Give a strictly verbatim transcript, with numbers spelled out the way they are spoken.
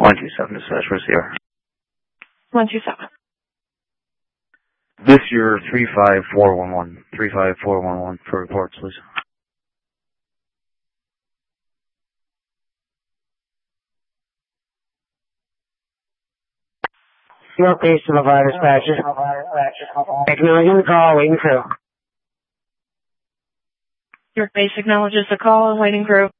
one two seven dispatch, where's the R? one two seven. This year three five four one one. three five four one one for reports, please. York Base to Nevada dispatcher. Acknowledging the call, waiting crew. York Base acknowledges the call and waiting crew.